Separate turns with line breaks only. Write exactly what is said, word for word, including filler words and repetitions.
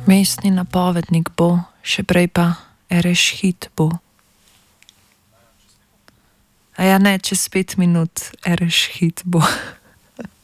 Mestni napovednik bo, še prej pa reš hit bo. A ja ne, čez pet minut reš hit bo.